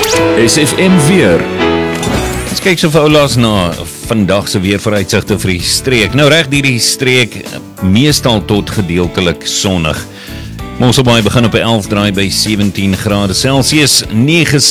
SFM weer. Ons kyk so vir oulaas na vandag se weervooruitsigte vir die streek. Nou reg hierdie streek, meestal tot gedeeltelik sonnig. Mosselbaai begin op 11 draai by 17 grade Celsius, 9